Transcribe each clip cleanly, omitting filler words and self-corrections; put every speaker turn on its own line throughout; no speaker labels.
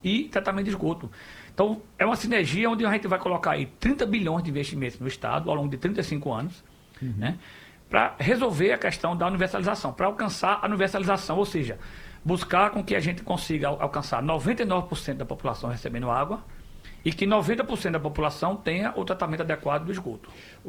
e tratamento de esgoto. Então, é uma sinergia onde a gente vai colocar aí 30 bilhões de investimentos no Estado ao longo de 35 anos, né, para resolver a questão da universalização, para alcançar a universalização, ou seja, buscar com que a gente consiga alcançar 99% da população recebendo água e que 90% da população tenha o tratamento adequado do esgoto.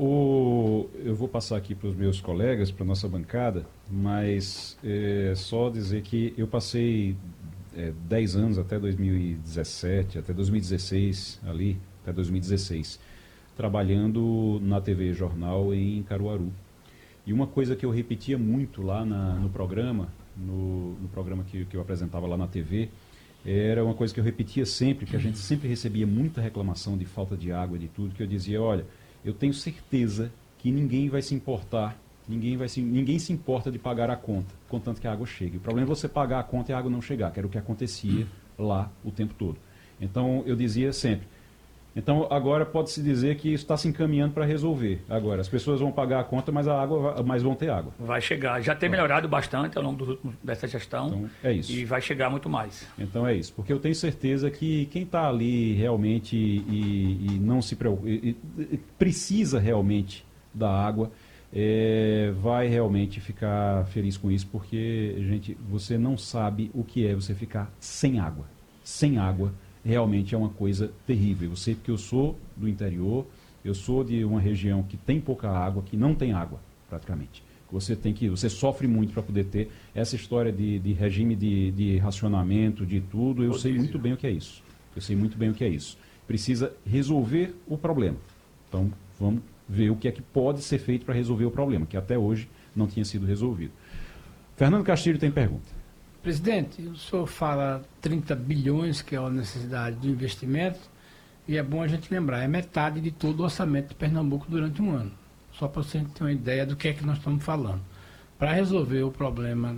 Eu vou passar aqui para os meus colegas, para a nossa bancada, mas só dizer que eu passei 10 anos, até 2017, até 2016, ali, até 2016, trabalhando na TV Jornal em Caruaru. E uma coisa que eu repetia muito lá no programa, no programa que eu apresentava lá na TV, era uma coisa que eu repetia sempre, que a gente sempre recebia muita reclamação de falta de água, de tudo, que eu dizia, olha, eu tenho certeza que ninguém vai se importar, ninguém se importa de pagar a conta, contanto que a água chegue. O problema é você pagar a conta e a água não chegar, que era o que acontecia lá o tempo todo. Então, eu dizia sempre, então agora pode-se dizer que isso está se encaminhando para resolver. Agora, as pessoas vão pagar a conta, mas mas vão ter água.
Vai chegar. Já tem melhorado bastante ao longo dessa gestão.
Então, é isso.
E vai chegar muito mais.
Então é isso, porque eu tenho certeza que quem está ali realmente e não se preocupa, precisa realmente da água, vai realmente ficar feliz com isso, porque, gente, você não sabe o que é você ficar sem água. Sem água realmente é uma coisa terrível. Eu sei porque eu sou do interior, eu sou de uma região que tem pouca água, que não tem água, praticamente. Você sofre muito para poder ter essa história de regime de racionamento, de tudo. Eu sei muito bem o que é isso. Eu sei muito bem o que é isso. Precisa resolver o problema. Então, vamos ver o que é que pode ser feito para resolver o problema, que até hoje não tinha sido resolvido. Fernando Castilho tem pergunta.
Presidente, o senhor fala 30 bilhões, que é a necessidade do investimento, e é bom a gente lembrar, é metade de todo o orçamento de Pernambuco durante um ano. Só para você ter uma ideia do que é que nós estamos falando. Para resolver o problema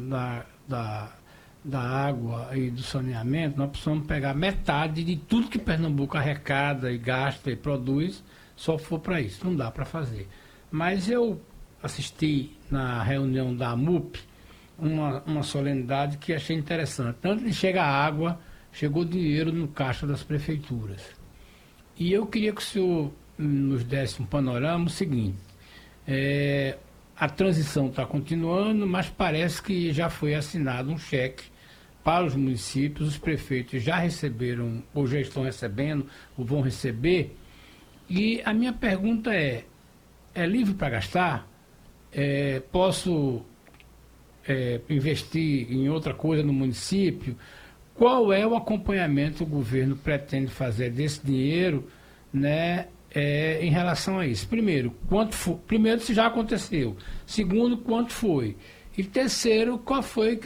da água e do saneamento, nós precisamos pegar metade de tudo que Pernambuco arrecada e gasta e produz, só for para isso. Não dá para fazer. Mas eu assisti na reunião da AMUP, uma solenidade que achei interessante. Antes de chegar a água, chegou dinheiro no caixa das prefeituras. E eu queria que o senhor nos desse um panorama, o seguinte, a transição está continuando, mas parece que já foi assinado um cheque para os municípios, os prefeitos já receberam, ou já estão recebendo, ou vão receber. E a minha pergunta é livre para gastar? Posso investir em outra coisa no município? Qual é o acompanhamento que o governo pretende fazer desse dinheiro, né, em relação a isso? Primeiro, se já aconteceu. Segundo, quanto foi? E terceiro, qual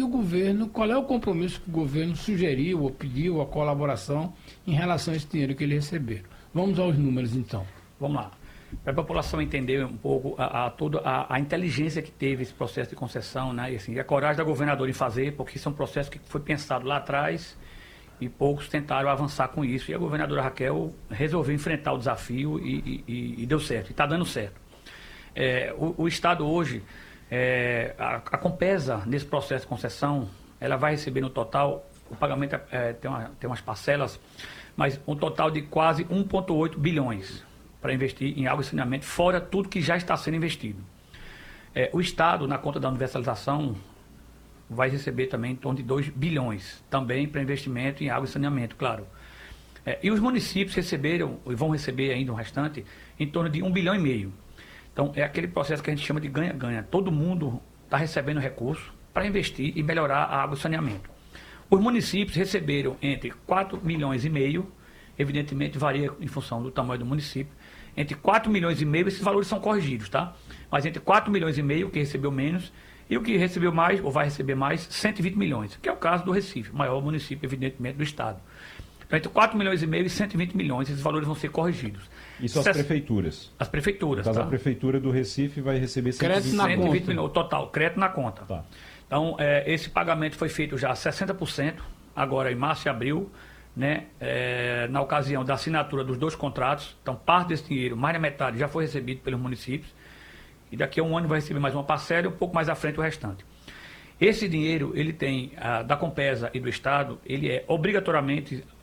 é o compromisso que o governo sugeriu ou pediu a colaboração em relação a esse dinheiro que eles receberam? Vamos aos números, então.
Vamos lá. Para a população entender um pouco toda a inteligência que teve esse processo de concessão, né? E, assim, a coragem da governadora em fazer, porque isso é um processo que foi pensado lá atrás e poucos tentaram avançar com isso. E a governadora Raquel resolveu enfrentar o desafio e deu certo, e está dando certo. O Estado hoje, a Compesa, nesse processo de concessão, ela vai receber no total, o pagamento tem umas parcelas, mas um total de quase 1,8 bilhões para investir em água e saneamento, fora tudo que já está sendo investido. O Estado, na conta da universalização, vai receber também em torno de 2 bilhões, também para investimento em água e saneamento, claro. E os municípios receberam, e vão receber ainda o restante, em torno de 1,5 bilhão. Então, é aquele processo que a gente chama de ganha-ganha. Todo mundo está recebendo recurso para investir e melhorar a água e saneamento. Os municípios receberam entre 4,5 milhões, evidentemente varia em função do tamanho do município, entre 4,5 milhões, esses valores são corrigidos, tá? Mas entre 4,5 milhões, o que recebeu menos, e o que recebeu mais, ou vai receber mais, 120 milhões, que é o caso do Recife, o maior município, evidentemente, do Estado. Então, entre 4,5 milhões e 120 milhões, esses valores vão ser corrigidos.
Isso as prefeituras? As
prefeituras,
tá?
A
prefeitura do Recife vai receber
120 milhões, total, crédito na conta.
Tá.
Então, esse pagamento foi feito já 60%, agora em março e abril, né, na ocasião da assinatura dos 2 contratos. Então, parte desse dinheiro, mais da metade, já foi recebido pelos municípios. E daqui a um ano vai receber mais uma parcela e um pouco mais à frente o restante. Esse dinheiro, ele tem, da Compesa e do Estado, ele é obrigatoriamente